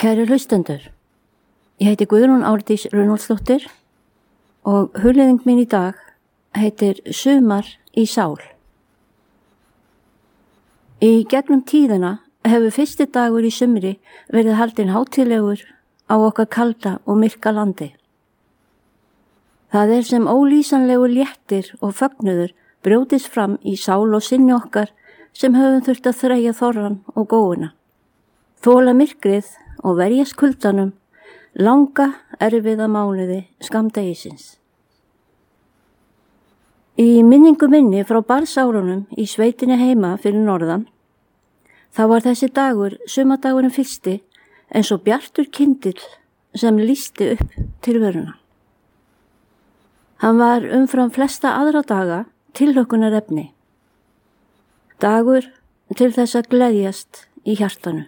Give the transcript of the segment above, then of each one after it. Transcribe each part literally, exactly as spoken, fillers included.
Kæru hlustendur, ég heiti Guðrún Árdís Runólfsdóttir og hugleiðing mín í dag heitir Sumar í sál. Í gegnum tíðina hefur fyrsti dagur í sumri verið haldinn hátíðlegur á okkar kalda og myrka landi. Það er sem ólýsanlegur léttir og fögnuður brjótist fram í sál og sinni okkar sem höfum þurft að þreyja þorran og góuna. Þola myrkrið og verjast kuldanum langa erfiða mánuði skammdegisins. Í minningu minni frá barnsárunum í sveitinni heima fyrir norðan, þá var þessi dagur, sumardagurinn fyrsti, eins og bjartur kyndil sem lýsti upp tilveruna. Hann var umfram flesta aðra daga tilhlökkunarefni. Dagur til þess að gleðjast í hjartanu.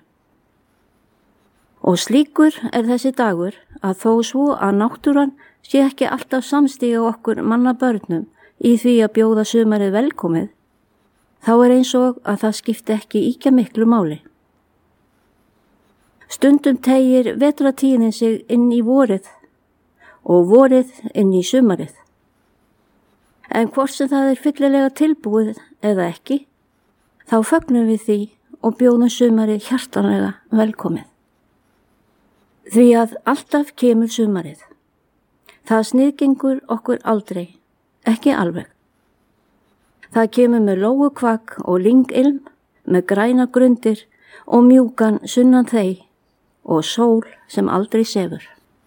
Og slíkur er þessi dagur að þó svo að náttúran sé ekki alltaf samstíga okkur manna börnum í því að bjóða sumarið velkomið, þá er eins og að það skipti ekki ýkja miklu máli. Stundum tegir vetratíðin sig inn í vorið og vorið inn í sumarið. En hvort sem það er fyllilega tilbúið eða ekki, þá fögnum við því og bjóðum sumarið hjartanlega velkomið. Því að alltaf kemur sumarið. Það sniðgengur okkur aldrei, ekki alveg. Það kemur með lóukvak og lyngilm, með græna grundir og mjúkan sunnan þeir og sól sem aldrei sefur.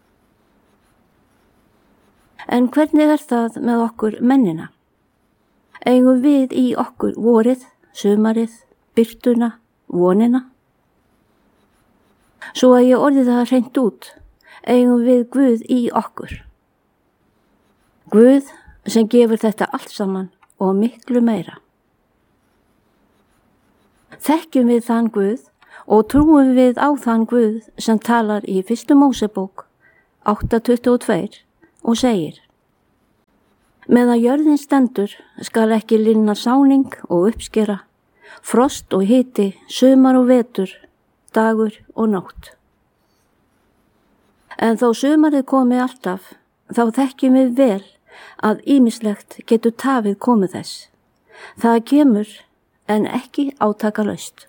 En hvernig er það með okkur mennina? Eigum við í okkur vorið, sumarið, birtuna, vonina? Svo að ég orði það hreint út, eigum við Guð í okkur. Guð sem gefur þetta allt saman og miklu meira. Þekkjum við þann Guð og trúum við á þann Guð sem talar í fyrstu Mósebók átta tuttugu og tvö og segir: Meðan jörðin stendur skal ekki linna sáning og uppskera, frost og hiti, sumar og vetur, dagur og nótt. En þó sumarið komi alltaf, þá þekkjum við vel að ýmislegt getur tafið komið þess. Það kemur en ekki átakalaust.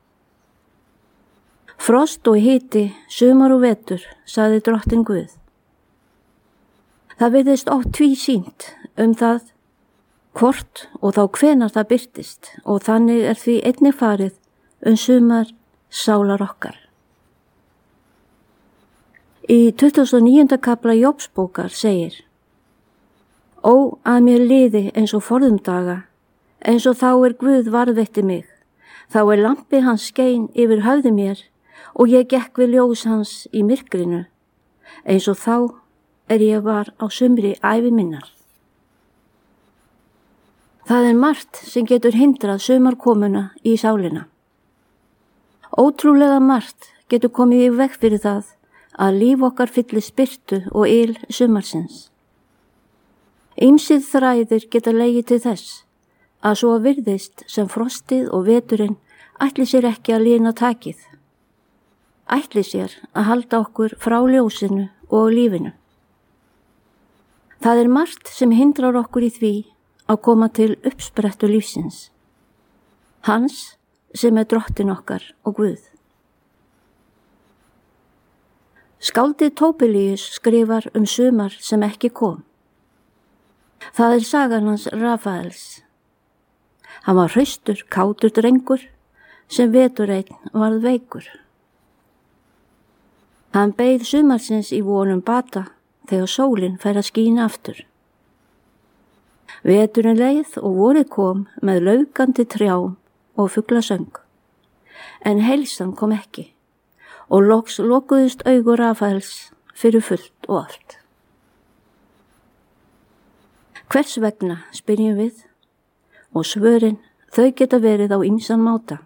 Frost og hiti, sumar og vetur, sagði Drottinn Guð. Það virðist oft tvísýnt um það hvort og þá hvenær það birtist og þannig er því einnig farið um sumar sálar okkar. Í tuttugasta og níunda kafla Jóbsbókar segir: Ó, að mér liði eins og forðum daga, eins og þá er Guð varðveitti mig, þá er lampi hans skein yfir höfði mér og ég gekk við ljós hans í myrkrinu, eins og þá er ég var á sumri ævi minnar. Það er margt sem getur hindrað sumarkomuna í sálina. Ótrúlega margt getur komið í veg fyrir það að líf okkar fyllist birtu og yl sumarsins. Ýmsir þræðir geta legið til þess að svo virðist sem frostið og veturinn ætli sér ekki að lína takið. Ætli sér að halda okkur frá ljósinu og lífinu. Það er margt sem hindrar okkur í því að koma til uppsprettu lífsins. Hans sem er Drottinn okkar og Guð. Skáldið Tóbelíus skrifar um sumar sem ekki kom. Það er sagan hans Rafaels. Hann var hraustur, kátur drengur sem vetureinn varð veikur. Hann beið sumarsins í vonum bata þegar sólin fær að skína aftur. Veturinn leið og vorið kom með laufgandi trjám og fuglasöng. En heilsan kom ekki og loks lokuðust augu Rafaels fyrir fullt og allt. Hvers vegna, spyrjum við, og svörin þau geta verið á ýmsan máta.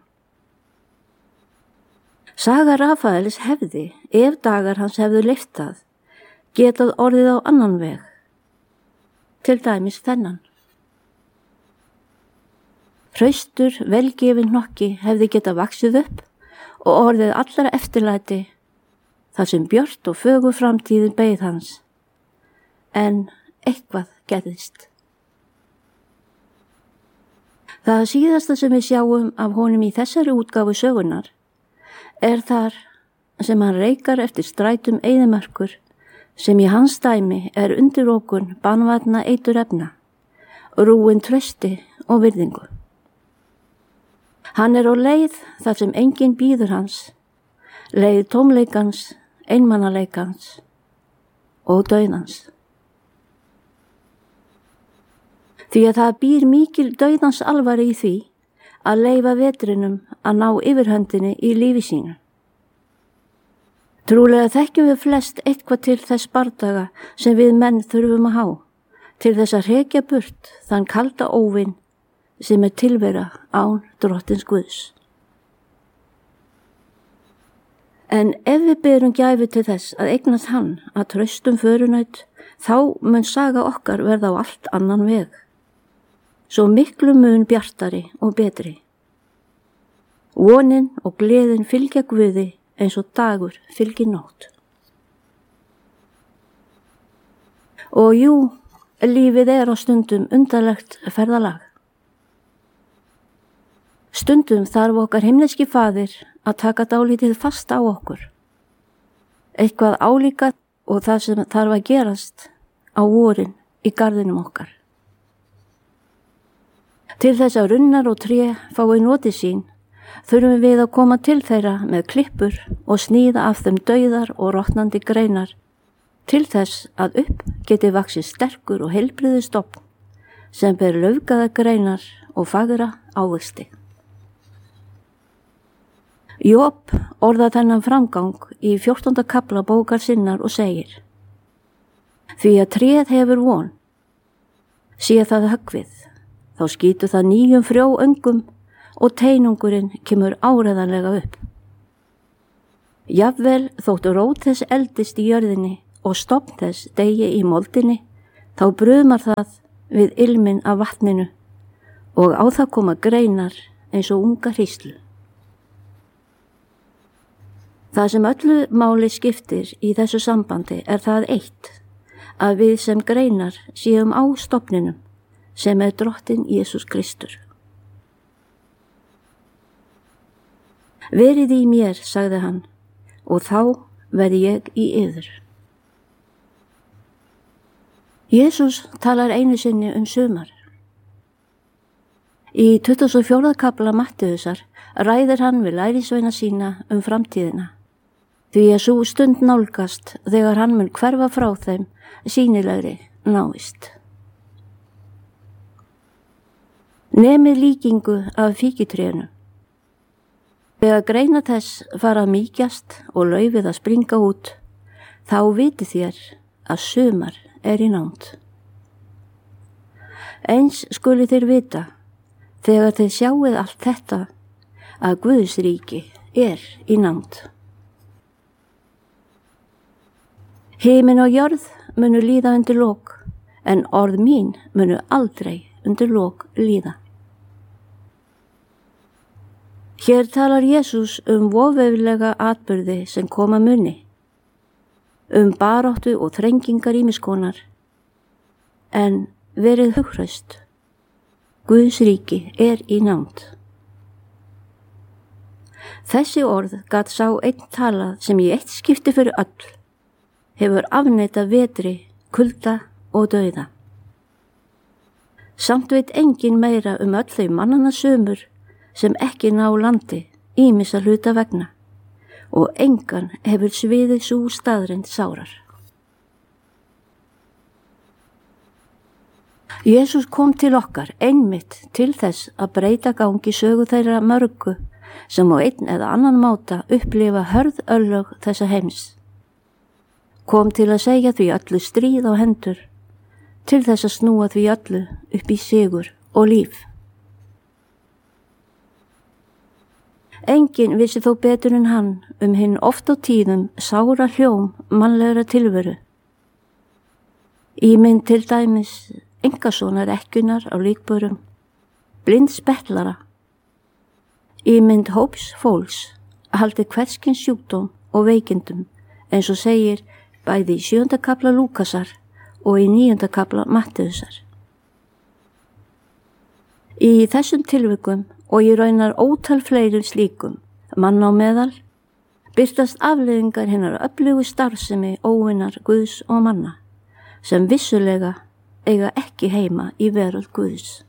Saga Rafaels hefði, ef dagar hans hefðu leyft það, getað orðið á annan veg, til dæmis þennan. Hraustur, velgefinn hnokki hefði getað vaxið upp og orðið allra eftirlæti þar sem björt og fögur framtíðin beið hans. En eitthvað gerðist. Það síðasta sem við sjáum af honum í þessari útgáfu sögunar er þar sem hann reikar eftir strætum eyðimörkur sem í hans dæmi er undirokun banvænna eiturefna, rúin trausti og virðingu. Hann er á leið þar sem enginn bíður hans, leið tómleikans, einmannaleikans og dauðans. Því að það býr mikil dauðans alvari í því að leyfa vetrinum að ná yfirhöndinni í lífi sínu. Trúlega þekkjum við flest eitthvað til þess bardaga sem við menn þurfum að há, til þess að hrekja burt þann kalda óvin sem er tilvera án drottins Guðs. En ef við berum gæfu til þess að eignast hann að traustum förunaut, þá mun saga okkar verða á allt annan veg, svo miklu mun bjartari og betri. Vonin og gleðin fylgja Guði eins og dagur fylgir nótt. Og jú, lífið er á stundum undarlegt ferðalag. Stundum þarf okkar himneski faðir að taka dálítið fast á okkur. Eitthvað álíka og það sem þarf að gerast á vorin í garðinum okkar. Til þess að runnar og tré fái notið sín, þurfum við að koma til þeirra með klippur og sníða af þeim dauðar og rotnandi greinar, til þess að upp geti vaxið sterkur og heilbrigður stofn sem ber laufgaða greinar og fagra ávexti. Job orðar þennan framgang í fjórtánda kafla bókar sinnar og segir: Því að tréð hefur von, sé það höggvið, þá skýtur það nýjum frjóöngum og teinungurinn kemur áreiðanlega upp. Jafnvel þóttu rót þess eldist í jörðinni og stofn þess degi í moldinni, þá brumar það við ilminn af vatninu og á það koma greinar eins og unga hríslu. Það sem öllu máli skiptir í þessu sambandi er það eitt, að við sem greinar séum á stofninum, sem er drottinn Jesús Kristur. Verið í mér, sagði hann, og þá verði ég í yður. Jesús talar einu sinni um sumar. Í tuttugasta og fjórða kafla Mattheusar ræðir hann við lærisveina sína um framtíðina, því að sú stund nálgast þegar hann mun hverfa frá þeim sýnilegri náist. Nemið líkingu af fíkitrénu. Þegar greina þess fara að mýkjast og laufið að springa út, þá viti þér að sumar er í nánd. Eins skuli þér vita, þegar þið sjáið allt þetta, að Guðs ríki er í nánd. Himinn og jörð munu líða undir lok, en orð mín munu aldrei undir lok líða. Hér talar Jesús um voveiflega atburði sem koma muni, um baráttu og þrengingar ýmiskonar, en verið hughröst. Guðs ríki er í nánd. Þessi orð gat sá einn talað sem í eitt skipti fyrir öll hefur afneitað vetri, kulda og dauða. Samt veit engin meira um öll þau mannanna sömur sem ekki ná landi ýmissa hluta vegna, og engan hefur sviðið sú staðrind sárar. Jesús kom til okkar einmitt til þess að breyta gangi sögu þeirra mörgu sem á einn eða annan máta upplifa hörð örlög þessa heims. Kom til að segja því öllu stríð á hendur, til þess að snúa því öllu upp í sigur og líf. Enginn vissi þó betur en hann um hinn oft á tíðum sára hljóm mannlegra tilveru. Ímynd til dæmis einkasonar ekkjunar á líkbörum, blind spellara, ímynd hóps fólks að haldi hverskins sjúkdóm og veikindum eins og segir bæði í sjöunda kafla Lúkasar og í níunda kafla Mattheusar. Í þessum tilvikum og í raunar ótal fleiri slíkum, mann á meðal, birtast afleiðingar hinnar öflugu starfsemi óvinnar Guðs og manna, sem vissulega eiga ekki heima í veröld Guðs.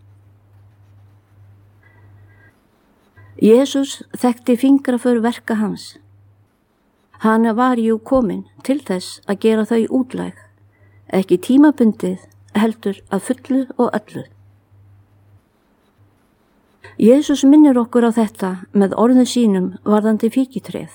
Jesús þekkti fingraför verka hans. Hann var jú kominn til þess að gera þau útlæg, ekki tímabundið heldur að fullu og öllu. Jesús minnir okkur á þetta með orðum sínum varðandi fíkitréð.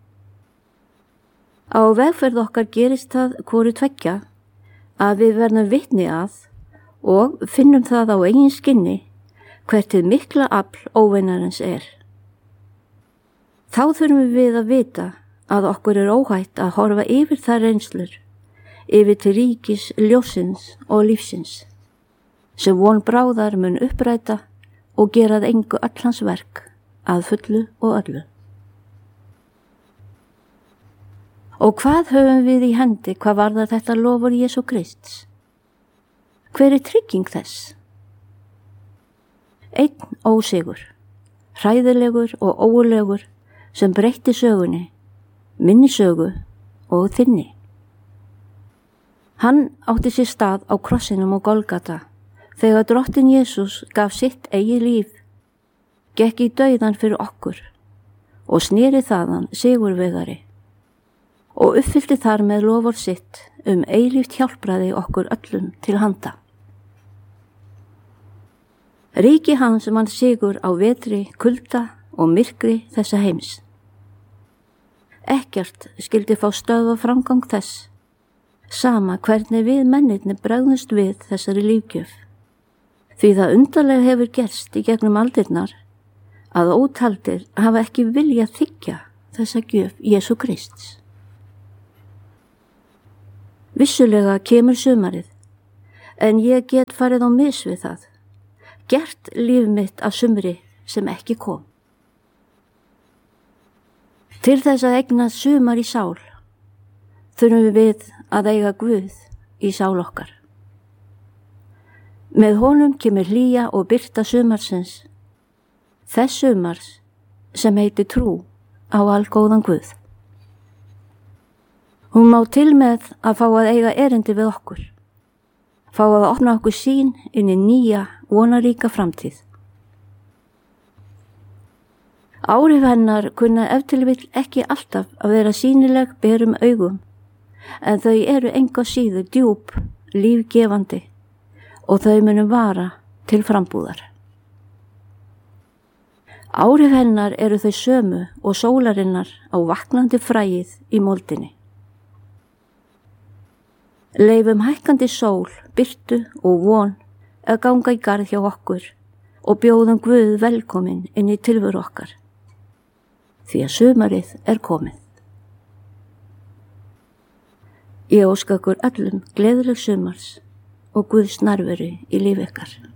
Á vegferð okkar gerist það hvoru tveggja að við verðum vitni að og finnum það á eigin skinni hvert hið mikla afl óvinarins er. Þá þurfum við að vita að okkur er óhætt að horfa yfir þær reynslur, yfir til ríkis ljósins og lífsins, sem von bráðar mun uppræta og gerað engu öll hans verk að fullu og öllu. Og hvað höfum við í hendi hvað varðar þetta lofur Jesú Krists? Hver er trygging þess? Einn ósigur, hræðilegur og óulegur sem breytti sögunni, minni sögu og þinni. Hann átti sér stað á krossinum og Golgata þegar drottin Jesús gaf sitt eigið líf, gekk í dauðan fyrir okkur og sneri þaðan sigurvegari og uppfyllti þar með lofur sitt um eilíft hjálpraði okkur öllum til handa. Ríki hans vann sigur á vetri, kulda og myrkri þessa heims. Ekkert skyldi fá stöðva framgang þess, sama hvernig við mennirnir bregðumst við þessari lífgjöf. Því það undarlega hefur gerst í gegnum aldirnar að ótaldir hafa ekki viljað þiggja þessa gjöf Jesú Krists. Vissulega kemur sumarið, en ég get farið á mis við það, gert líf mitt af sumri sem ekki kom. Til þess að eignast sumar í sál, þurfum við að eiga Guð í sál okkar. Með honum kemur hlýja og birta sumarsins, þess sumars sem heitir trú á algóðan Guð. Hún má til með að fá að eiga erindi við okkur, fá að opna okkur sín inn í nýja, vonaríka framtíð. Áhrif hennar kunna ef til vill ekki alltaf að vera sýnileg berum augum, en þau eru enga síður djúp, lífgefandi og þau munum vara til frambúðar. Áhrif hennar eru þau sömu og sólarinnar á vaknandi fræið í moldinni. Leifum hækkandi sól, birtu og von að ganga í garð hjá okkur og bjóðum Guð velkomin inn í tilveru okkar, því að sumarið er komið. Ég óska ykkur öllum gleðileg sumars og Guðs nærveru í lífi ykkar.